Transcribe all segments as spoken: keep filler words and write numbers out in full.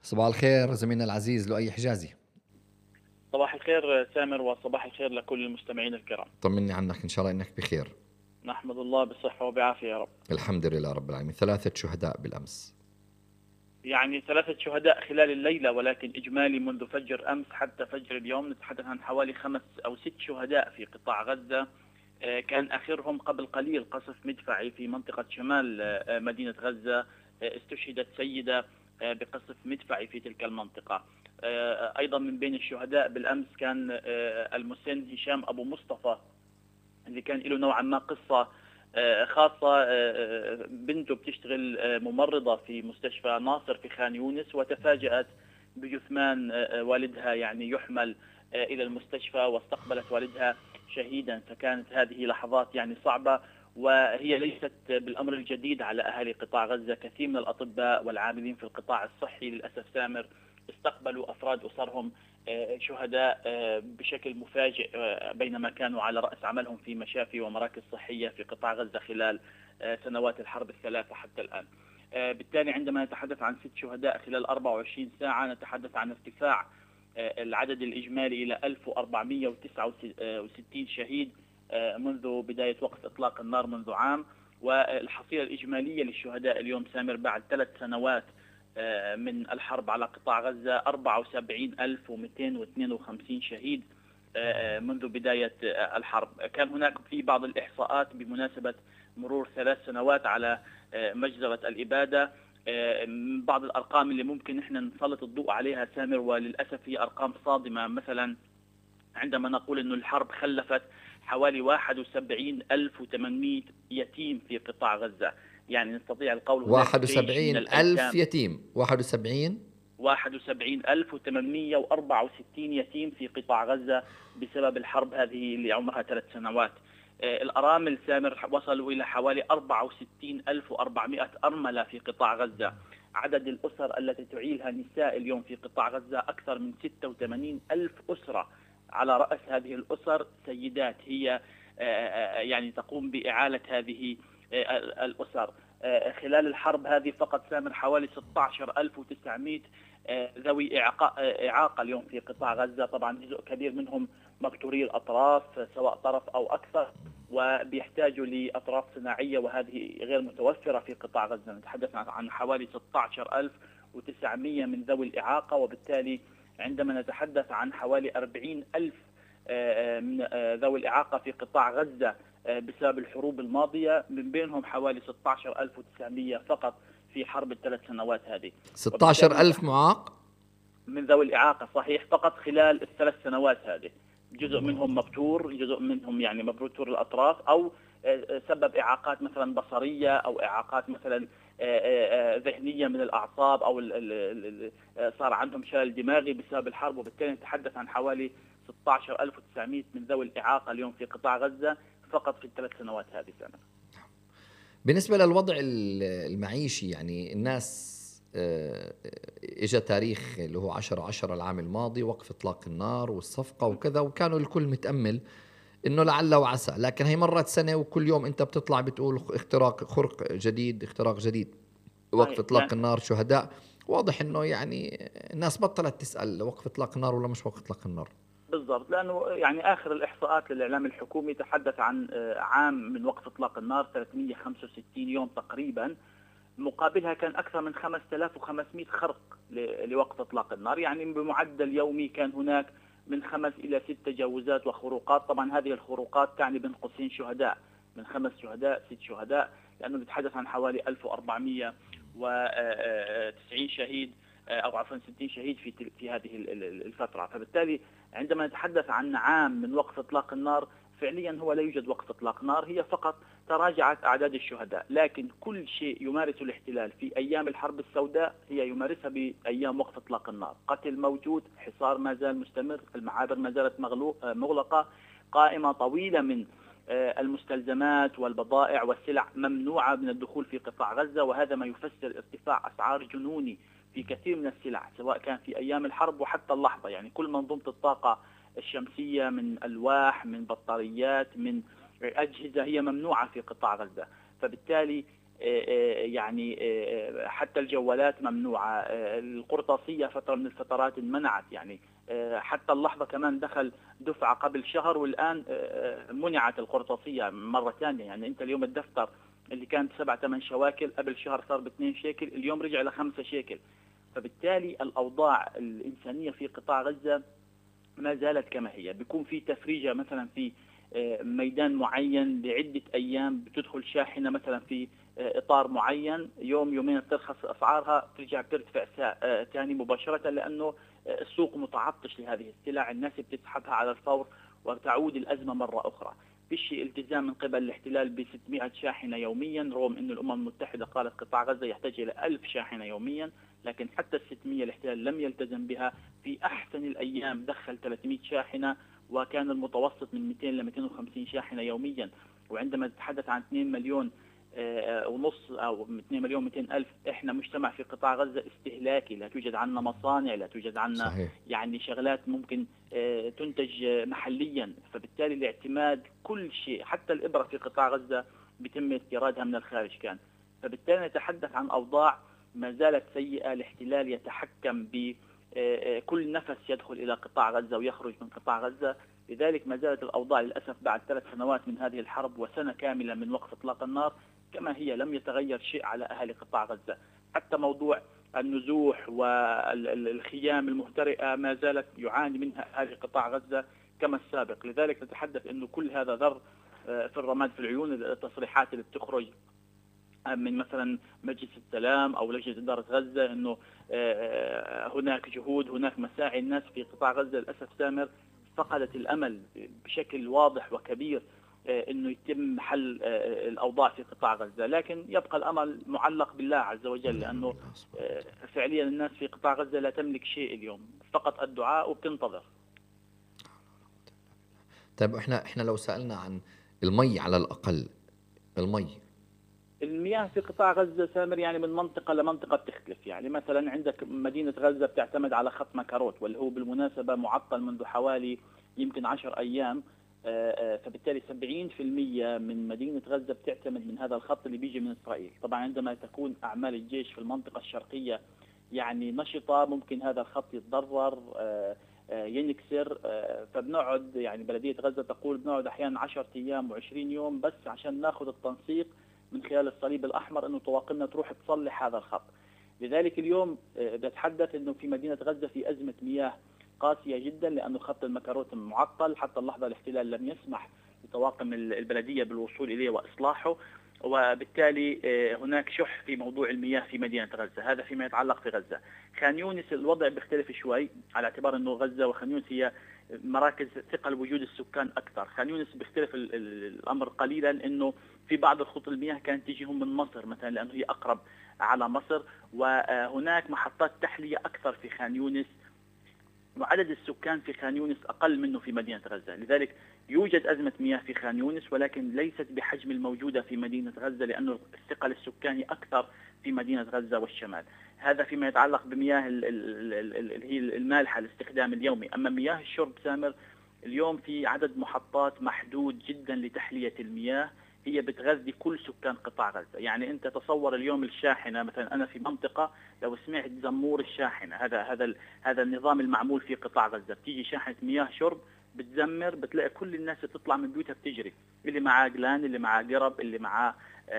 صباح الخير زميلنا العزيز لؤي حجازي. صباح الخير سامر، وصباح الخير لكل المستمعين الكرام. طمني عنك، إن شاء الله إنك بخير. نحمد الله بصحة وبعافية يا رب. الحمد لله رب العالمين. ثلاثة شهداء بالأمس. يعني ثلاثة شهداء خلال الليلة، ولكن إجمالي منذ فجر أمس حتى فجر اليوم نتحدث عن حوالي خمس أو ست شهداء في قطاع غزة. آه، كان آخرهم قبل قليل قصف مدفعي في منطقة شمال آه، مدينة غزة. آه، استشهدت سيدة آه، بقصف مدفعي في تلك المنطقة. آه، أيضا من بين الشهداء بالأمس كان آه، المسن هشام أبو مصطفى، اللي كان له نوعا ما قصة آه، خاصة. آه، بنته بتشتغل آه، ممرضة في مستشفى ناصر في خان يونس، وتفاجأت بجثمان آه، والدها يعني يحمل آه، إلى المستشفى، واستقبلت والدها شهيدا. فكانت هذه لحظات يعني صعبة، وهي ليست بالأمر الجديد على أهالي قطاع غزة. كثير من الأطباء والعاملين في القطاع الصحي للأسف سامر استقبلوا أفراد أسرهم شهداء بشكل مفاجئ بينما كانوا على رأس عملهم في مشافي ومراكز صحية في قطاع غزة خلال سنوات الحرب الثلاثة حتى الآن. بالتالي عندما نتحدث عن ست شهداء خلال أربع وعشرين ساعة، نتحدث عن ارتفاع العدد الإجمالي إلى ألف وأربعمئة وتسعة وستين شهيد منذ بداية وقف إطلاق النار منذ عام. والحصيلة الإجمالية للشهداء اليوم سامر بعد ثلاث سنوات من الحرب على قطاع غزة أربعة وسبعين ألف ومئتين واثنين وخمسين شهيد منذ بداية الحرب. كان هناك في بعض الإحصاءات بمناسبة مرور ثلاث سنوات على مجزرة الإبادة، بعض الأرقام اللي ممكن نحن نسلط الضوء عليها سامر، وللأسف هي أرقام صادمة. مثلا عندما نقول أن الحرب خلفت حوالي واحد وسبعين ألف وثمانمئة يتيم في قطاع غزة، يعني نستطيع القول هناك واحد جيش من وسبعين ألف الأيتام. يتيم. واحد وسبعين واحد وسبعين ألف وثمانمئة وأربعة وستين يتيم في قطاع غزة بسبب الحرب هذه اللي عمرها ثلاث سنوات. آه الأرامل سامر وصلوا إلى حوالي أربعة وستين ألف وأربعمئة أرملة في قطاع غزة. عدد الأسر التي تعيلها النساء اليوم في قطاع غزة أكثر من ستة وثمانين ألف أسرة. على رأس هذه الأسر سيدات هي آه يعني تقوم بإعالة هذه آه الأسر. خلال الحرب هذه فقط سامر حوالي ستة عشر ألف وتسعمئة ذوي إعاقة اليوم في قطاع غزة. طبعا جزء كبير منهم مبتوري الأطراف سواء طرف أو أكثر، وبيحتاجوا لأطراف صناعية، وهذه غير متوفرة في قطاع غزة. نتحدث عن حوالي ستة عشر ألف وتسعمئة من ذوي الإعاقة، وبالتالي عندما نتحدث عن حوالي أربعين ألف من ذوي الإعاقة في قطاع غزة بسبب الحروب الماضية، من بينهم حوالي ستة عشر ألف وتسعمئة فقط في حرب الثلاث سنوات هذه. ستة عشر ألف معاق من ذوي الإعاقة صحيح فقط خلال الثلاث سنوات هذه. جزء منهم مبتور، جزء منهم يعني مبتور الأطراف، أو سبب إعاقات مثلا بصرية، أو إعاقات مثلا ذهنية من الأعصاب، أو صار عندهم شلل دماغي بسبب الحرب. وبالتالي نتحدث عن حوالي ستة عشر ألف وتسعمئة من ذوي الإعاقة اليوم في قطاع غزة فقط في الثلاث سنوات هذه سنة. بالنسبة للوضع المعيشي، يعني الناس اجى تاريخ اللي هو عشرة عشرة العام الماضي، وقف اطلاق النار والصفقة وكذا، وكانوا الكل متأمل انه لعل وعسى، لكن هي مرت سنة وكل يوم انت بتطلع بتقول اختراق خرق جديد اختراق جديد، وقف اطلاق يعني النار، شهداء. واضح انه يعني الناس بطلت تسأل وقف اطلاق النار ولا مش وقف اطلاق النار. بالضبط، لأنه يعني آخر الإحصاءات للإعلام الحكومي تحدث عن عام من وقف إطلاق النار ثلاثمئة وخمسة وستين يوم تقريبا، مقابلها كان أكثر من خمسة آلاف وخمسمئة خرق لوقف إطلاق النار. يعني بمعدل يومي كان هناك من خمس إلى ست تجاوزات وخروقات. طبعا هذه الخروقات تعني بين قوسين شهداء، من خمس شهداء ست شهداء، لأنه نتحدث عن حوالي ألف وأربعمئة وتسعين شهيد أو عفوا ستين شهيد في في هذه الفترة. فبالتالي عندما نتحدث عن عام من وقف إطلاق النار، فعليا هو لا يوجد وقف إطلاق نار، هي فقط تراجعت أعداد الشهداء. لكن كل شيء يمارسه الاحتلال في أيام الحرب السوداء هي يمارسها بأيام وقف إطلاق النار. قتل موجود، حصار ما زال مستمر، المعابر ما زالت مغلقة، قائمة طويلة من المستلزمات والبضائع والسلع ممنوعة من الدخول في قطاع غزة. وهذا ما يفسر ارتفاع أسعار جنوني في كثير من السلع سواء كان في أيام الحرب وحتى اللحظة. يعني كل منظومة الطاقة الشمسية من ألواح، من بطاريات، من أجهزة، هي ممنوعة في قطاع غزة. فبالتالي يعني حتى الجوالات ممنوعة، القرطاسية فترة من الفترات انمنعت، يعني حتى اللحظة كمان دخل دفعة قبل شهر والآن منعت القرطاسية مرة ثانية. يعني أنت اليوم الدفتر اللي كان بسبعة ثمان شواكل قبل شهر صار باثنين شيكل، اليوم رجع لخمسة شيكل. فبالتالي الأوضاع الإنسانية في قطاع غزة ما زالت كما هي. بيكون في تفريجة مثلا في ميدان معين لعدة أيام، بتدخل شاحنة مثلا في إطار معين، يوم يومين بترخص أسعارها، ترجع بترتفع ثاني مباشرة، لأنه السوق متعطش لهذه السلع، الناس بتسحبها على الفور وتعود الأزمة مرة أخرى. فيش التزام من قبل الاحتلال ب ستمائة شاحنة يوميا، رغم أن الأمم المتحدة قالت قطاع غزة يحتاج إلى ألف شاحنة يوميا، لكن حتى ال ستمائة الاحتلال لم يلتزم بها. في أحسن الأيام دخل ثلاثمائة شاحنة، وكان المتوسط من مئتين ل مئتين وخمسين شاحنة يوميا. وعندما تتحدث عن اثنين مليون ونص أو اثنين مليون ومئتين ألف، إحنا مجتمع في قطاع غزة استهلاكي، لا توجد عندنا مصانع، لا توجد عندنا صحيح. يعني شغلات ممكن تنتج محليا. فبالتالي الاعتماد كل شيء حتى الإبرة في قطاع غزة بيتم استيرادها من الخارج كان. فبالتالي نتحدث عن أوضاع ما زالت سيئة. الاحتلال يتحكم بكل نفس يدخل إلى قطاع غزة ويخرج من قطاع غزة. لذلك ما زالت الأوضاع للأسف بعد ثلاث سنوات من هذه الحرب وسنة كاملة من وقف إطلاق النار كما هي، لم يتغير شيء على أهالي قطاع غزة. حتى موضوع النزوح والخيام المهترئة ما زالت يعاني منها أهالي قطاع غزة كما السابق. لذلك نتحدث أنه كل هذا ذر في الرماد في العيون. التصريحات اللي بتخرج من مثلا مجلس السلام أو لجنة إدارة غزة أنه هناك جهود، هناك مساعي، الناس في قطاع غزة للأسف سامر فقدت الأمل بشكل واضح وكبير أنه يتم حل الأوضاع في قطاع غزة. لكن يبقى الأمل معلق بالله عز وجل، لأنه فعليا الناس في قطاع غزة لا تملك شيء اليوم، فقط الدعاء وبتنتظر. طيب احنا احنا لو سألنا عن المي على الأقل، المي المياه في قطاع غزة سامر يعني من منطقة لمنطقة بتختلف. يعني مثلا عندك مدينة غزة بتعتمد على خط مكاروت، واللي هو بالمناسبة معطل منذ حوالي يمكن عشر أيام. فبالتالي سبعين بالمئة من مدينة غزة بتعتمد من هذا الخط اللي بيجي من إسرائيل. طبعا عندما تكون أعمال الجيش في المنطقة الشرقية يعني نشطة، ممكن هذا الخط يتضرر ينكسر. فبنقعد يعني بلدية غزة تقول بنقعد أحيانا عشرة أيام وعشرين يوم بس عشان ناخذ التنسيق من خلال الصليب الأحمر أنه طواقمنا تروح تصلح هذا الخط. لذلك اليوم بتحدث أنه في مدينة غزة في أزمة مياه قاسية جدا، لأنه خط المكاروت معطل حتى اللحظة. الاحتلال لم يسمح لطواقم البلدية بالوصول إليه وإصلاحه، وبالتالي هناك شح في موضوع المياه في مدينة غزة. هذا فيما يتعلق في غزة. خان يونس الوضع بيختلف شوي، على اعتبار أنه غزة وخان يونس هي مراكز ثقل وجود السكان أكثر. خان يونس بيختلف الأمر قليلا، أنه في بعض الخطوط المياه كانت تجيهم من مصر مثلا لأنه هي أقرب على مصر، وهناك محطات تحلية أكثر في خان يونس، وعدد السكان في خان يونس أقل منه في مدينة غزة. لذلك يوجد أزمة مياه في خان يونس، ولكن ليست بحجم الموجودة في مدينة غزة، لأنه الثقل السكاني أكثر في مدينة غزة والشمال. هذا فيما يتعلق بمياه اللي هي المالحة الاستخدام اليومي. أما مياه الشرب سامر اليوم في عدد محطات محدود جدا لتحلية المياه، هي بتغذي كل سكان قطاع غزة. يعني أنت تصور اليوم الشاحنة، مثلا أنا في منطقة لو سمعت زمور الشاحنة، هذا هذا هذا النظام المعمول في قطاع غزة، بتيجي شاحنة مياه شرب بتزمر، بتلاقي كل الناس تطلع من بيوتها بتجري، اللي معاه قلان، اللي معاه قرب، اللي معاه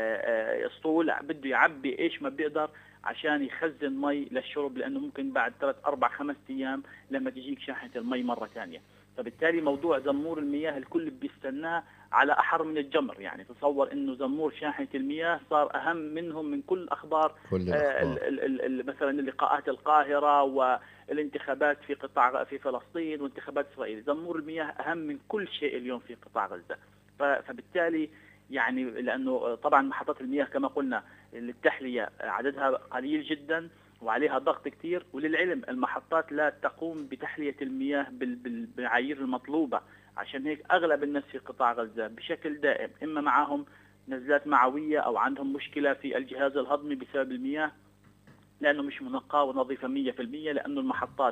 اسطول، بده يعبي ايش ما بيقدر عشان يخزن مي للشرب، لأنه ممكن بعد ثلاث أربع خمس أيام لما تجيك شاحنة المي مرة ثانية. فبالتالي موضوع زمور المياه الكل بيستناه على أحر من الجمر. يعني تصور إنه زمور شاحنة المياه صار أهم منهم من كل أخبار, كل الأخبار. ال ال ال مثلا اللقاءات القاهرة والانتخابات في قطاع في فلسطين وانتخابات إسرائيل. زمور المياه أهم من كل شيء اليوم في قطاع غزة. فبالتالي يعني لأنه طبعا محطات المياه كما قلنا للتحلية عددها قليل جدا وعليها ضغط كتير، وللعلم المحطات لا تقوم بتحلية المياه بالمعايير المطلوبة. عشان هيك أغلب الناس في قطاع غزة بشكل دائم إما معهم نزلات معوية أو عندهم مشكلة في الجهاز الهضمي بسبب المياه، لأنه مش منقاة ونظيفة مية في المية، لأنه المحطات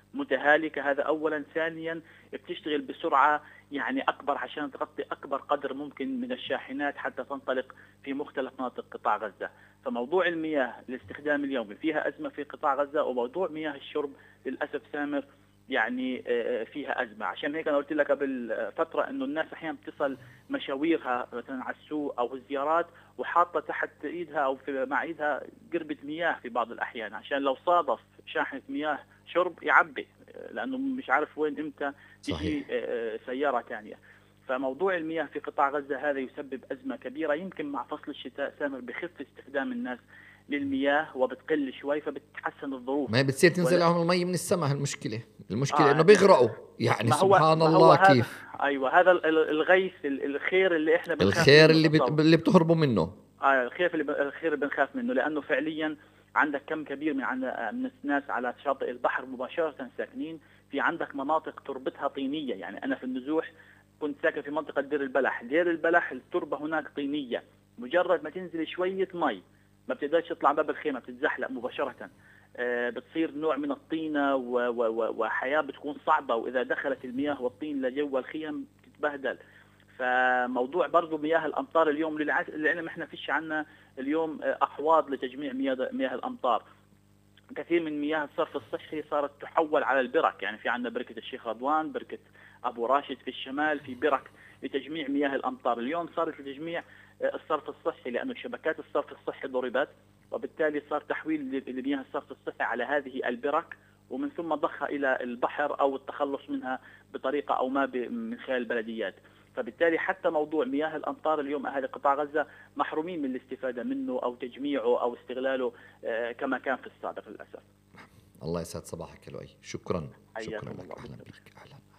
متهالكة. هذا أولا. ثانيا بتشتغل بسرعة يعني أكبر عشان تغطي أكبر قدر ممكن من الشاحنات حتى تنطلق في مختلف مناطق قطاع غزة. فموضوع المياه الاستخدام اليومي فيها أزمة في قطاع غزة، وموضوع مياه الشرب للأسف سامر يعني فيها أزمة. عشان هيك أنا قلت لك قبل فترة إنه الناس أحيانا بتصل مشاويرها مثلا على السوق أو الزيارات وحاطة تحت إيدها أو في مع إيدها قربة مياه في بعض الأحيان، عشان لو صادف شاحنة مياه شرب يعبي، لأنه مش عارف وين إمتى تجي سيارة ثانية. فموضوع المياه في قطاع غزة هذا يسبب أزمة كبيرة. يمكن مع فصل الشتاء سامر بخف استخدام الناس للمياه وبتقل شوي فبتحسن الظروف. ما هي بتصير تنزل لهم المي من السماء. المشكلة المشكلة آه إنه بيغرقوا يعني. ما هو سبحان ما هو الله هذا. كيف. أيوة، هذا الغيث الخير اللي إحنا بنخاف الخير منه. اللي بت... اللي بتهربوا منه. آه الخير اللي ب... الخير اللي بنخاف منه، لأنه فعليا عندك كم كبير من عند... من الناس على شاطئ البحر مباشرة ساكنين في عندك مناطق تربتها طينية. يعني أنا في النزوح كنت ساكن في منطقة دير البلح. دير البلح التربة هناك طينية، مجرد ما تنزل شوية مي ما بتقدرش تطلع باب الخيمة، بتتزحلق مباشرة. آه بتصير نوع من الطينة و... و... وحياة بتكون صعبة، وإذا دخلت المياه والطين لجوا الخيم بتتبهدل. فموضوع برضو مياه الأمطار اليوم للعلم احنا فيش عنا اليوم أحواض لتجميع مياه مياه الأمطار. كثير من مياه الصرف الصحي صارت تحول على البرك. يعني في عندنا بركة الشيخ رضوان، بركة أبو راشد في الشمال، في برك لتجميع مياه الأمطار. اليوم صارت لتجميع الصرف الصحي، لأنه شبكات الصرف الصحي ضربت، وبالتالي صار تحويل لمياه الصرف الصحي على هذه البرك، ومن ثم ضخها إلى البحر أو التخلص منها بطريقة أو ما من خلال البلديات. فبالتالي حتى موضوع مياه الأمطار اليوم أهل قطاع غزة محرومين من الاستفادة منه أو تجميعه أو استغلاله كما كان في السابق للأسف. الله يسعد صباحك يا لؤي. شكرا. شكرا حياكم لك. الله. أهلا بك. أهلا.